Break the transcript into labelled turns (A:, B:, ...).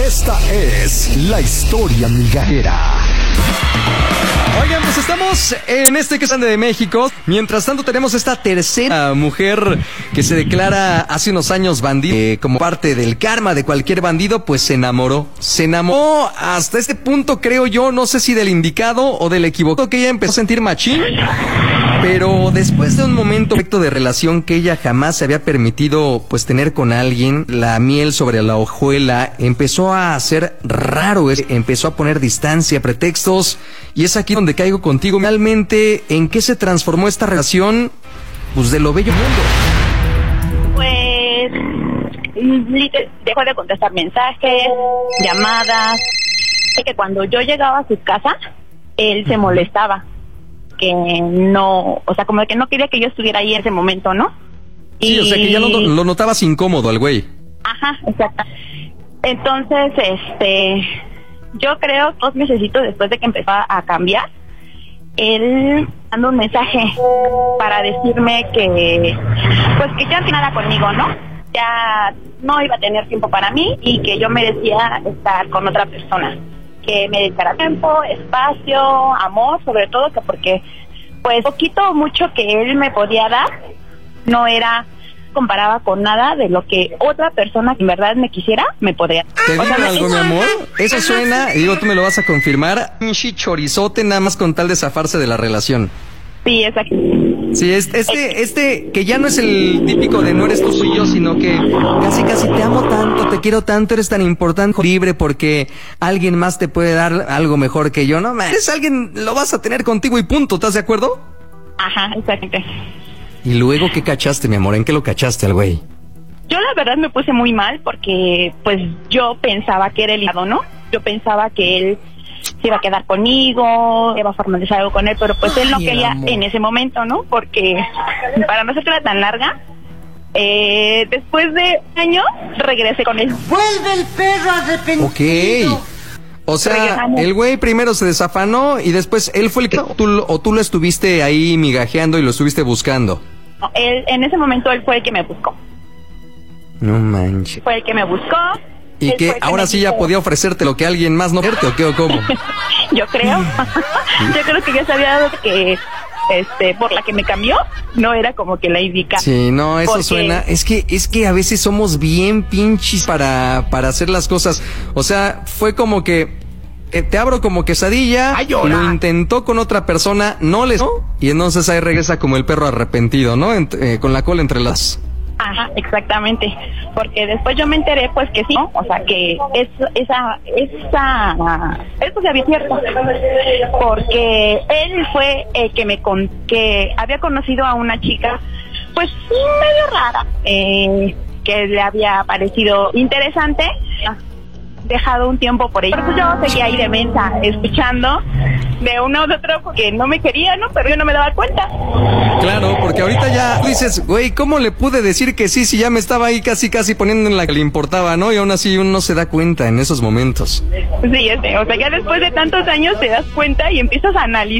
A: Esta es la historia migajera.
B: Oigan, pues estamos en este que es de México. Mientras tanto tenemos esta tercera mujer que se declara hace unos años bandida. Como parte del karma de cualquier bandido, pues se enamoró. Se enamoró hasta este punto, creo yo, no sé si del indicado o del equivocado, que ella empezó a sentir machín. Pero después de un momento perfecto de relación que ella jamás se había permitido pues tener con alguien, la miel sobre la hojuela empezó a hacer raro, empezó a poner distancia, pretextos, y es aquí donde caigo contigo. Realmente, ¿en qué se transformó esta relación? Pues de lo bello mundo.
C: Pues dejó de contestar mensajes, llamadas, que cuando yo llegaba a su casa, él se molestaba. Que no, o sea, como que no quería que yo estuviera ahí en ese momento, ¿no?
B: Sí, o sea, que ya lo notabas incómodo al güey.
C: Ajá, exacto. Entonces, yo creo 2 mesecitos después de que empezó a cambiar, él mandó un mensaje para decirme que, pues que ya no tenía nada conmigo, ¿no? Ya no iba a tener tiempo para mí y que yo merecía estar con otra persona. Que me dedicara tiempo, espacio, amor, sobre todo, que porque pues poquito o mucho que él me podía dar no era comparaba con nada de lo que otra persona que en verdad me quisiera me podría.
B: ¿Te digo algo, mi amor? Eso suena, y digo, tú me lo vas a confirmar, un chorizote nada más con tal de zafarse de la relación.
C: Sí, exacto.
B: Sí, este que ya no es el típico de no eres tú, soy yo, sino que casi te amo tanto, te quiero tanto, eres tan importante, libre, porque alguien más te puede dar algo mejor que yo. No, man, es alguien, lo vas a tener contigo y punto, ¿estás de acuerdo?
C: Ajá, exacto.
B: ¿Y luego qué cachaste, mi amor? ¿En qué lo cachaste al güey?
C: Yo la verdad me puse muy mal porque pues yo pensaba que era el lado, ¿no? Yo pensaba que él se iba a quedar conmigo, iba a formalizar algo con él, pero pues él no quería en ese momento, ¿no? Porque para no hacértela tan larga, después de un año regresé con él.
D: ¡Vuelve el perro arrepentido!
B: Ok. O sea, el güey primero se desafanó y después él fue el que tú lo estuviste ahí migajeando y lo estuviste buscando.
C: No, en ese momento él fue el que me buscó.
B: No manches.
C: Fue el que me buscó.
B: ¿Y que ahora sí ya podía ofrecerte lo que alguien más no ofrecerte o qué o cómo?
C: Yo creo. Yo creo que ya se había dado que por la que me cambió no era como que la indicada.
B: Sí, no, eso suena. Es que a veces somos bien pinches para hacer las cosas. O sea, fue como que te abro como quesadilla, lo intentó con otra persona, no les, ¿no? Y entonces ahí regresa como el perro arrepentido, ¿no? Con la cola entre las.
C: Ajá, exactamente, porque después yo me enteré pues que sí, ¿no? O sea que eso se había cierto, porque él fue el que había conocido a una chica pues medio rara, que le había parecido interesante, dejado un tiempo por ella. Pues yo seguía ahí de mensa, escuchando de uno de otro porque no me quería, ¿no? Pero yo no me daba cuenta.
B: Claro, porque ahorita ya dices, güey, ¿cómo le pude decir que sí si ya me estaba ahí casi poniendo en la que le importaba, ¿no? Y aún así uno no se da cuenta en esos momentos.
C: Sí, o sea, ya después de tantos años te das cuenta y empiezas a analizar